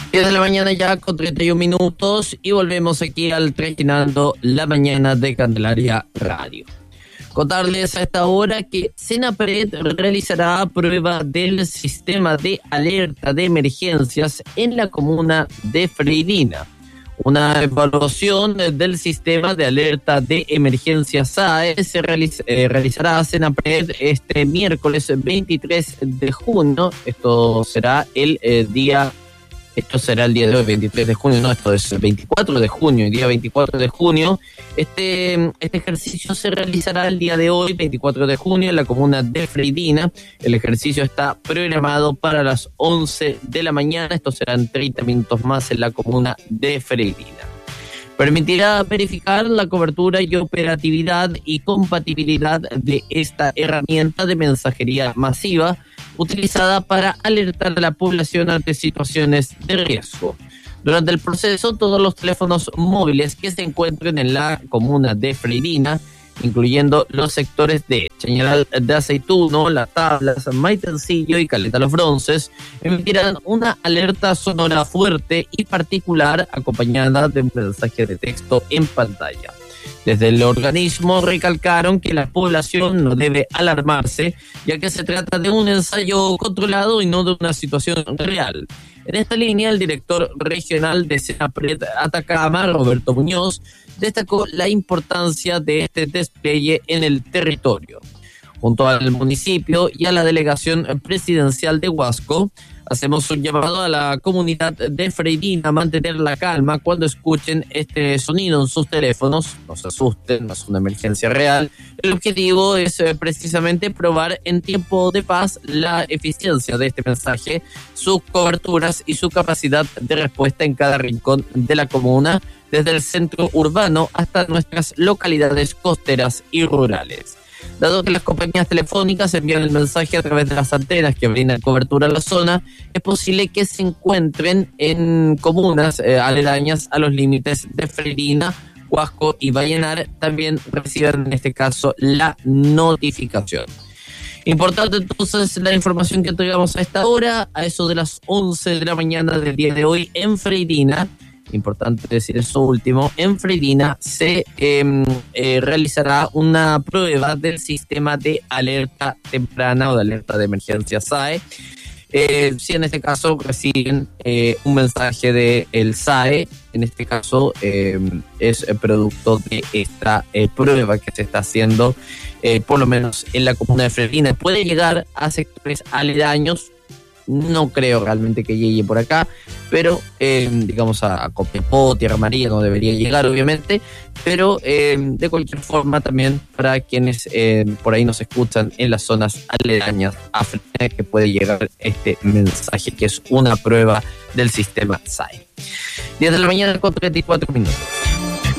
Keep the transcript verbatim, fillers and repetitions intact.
diez de la mañana ya con treinta y un minutos y volvemos aquí al Trajinando la Mañana de Candelaria Radio. Contarles a esta hora que Senapred realizará prueba del sistema de alerta de emergencias en la comuna de Freirina. Una evaluación del sistema de alerta de emergencia S A E se realiz- eh, realizará Senapred este miércoles veintitrés de junio. Esto será el eh, día, esto será el día de hoy, veintitrés de junio, no, esto es el veinticuatro de junio, el día veinticuatro de junio. Este, este ejercicio se realizará el día de hoy, veinticuatro de junio, en la comuna de Freirina. El ejercicio está programado para las once de la mañana. Estos serán treinta minutos más en la comuna de Freirina. Permitirá verificar la cobertura y operatividad y compatibilidad de esta herramienta de mensajería masiva utilizada para alertar a la población ante situaciones de riesgo. Durante el proceso, todos los teléfonos móviles que se encuentren en la comuna de Freirina, incluyendo los sectores de Chañaral de Aceituno, Las Tablas, Maitencillo y Caleta Los Bronces, emitirán una alerta sonora fuerte y particular acompañada de un mensaje de texto en pantalla. Desde el organismo recalcaron que la población no debe alarmarse, ya que se trata de un ensayo controlado y no de una situación real. En esta línea, el director regional de Senapred Atacama, Roberto Muñoz, destacó la importancia de este despliegue en el territorio. Junto al municipio y a la delegación presidencial de Huasco, hacemos un llamado a la comunidad de Freirina a mantener la calma cuando escuchen este sonido en sus teléfonos. No se asusten, no es una emergencia real. El objetivo es eh, precisamente probar en tiempo de paz la eficiencia de este mensaje, sus coberturas y su capacidad de respuesta en cada rincón de la comuna, desde el centro urbano hasta nuestras localidades costeras y rurales. Dado que las compañías telefónicas envían el mensaje a través de las antenas que brindan cobertura a la zona, es posible que se encuentren en comunas eh, aledañas a los límites de Freirina, Huasco y Vallenar, también reciban en este caso la notificación. Importante entonces la información que entregamos a esta hora, a eso de las once de la mañana del día de hoy en Freirina. Importante decir eso último, en Freirina se eh, eh, realizará una prueba del sistema de alerta temprana o de alerta de emergencia S A E. Eh, si en este caso reciben eh, un mensaje del S A E, en este caso eh, es producto de esta eh, prueba que se está haciendo, eh, por lo menos en la comuna de Freirina. Puede llegar a sectores aledaños. No creo realmente que llegue por acá, pero eh, digamos a, a Copiapó, Tierra Amarilla no debería llegar obviamente, pero eh, de cualquier forma también para quienes eh, por ahí nos escuchan en las zonas aledañas a Freirina, que puede llegar este mensaje que es una prueba del sistema S A E. diez de la mañana con treinta y cuatro minutos.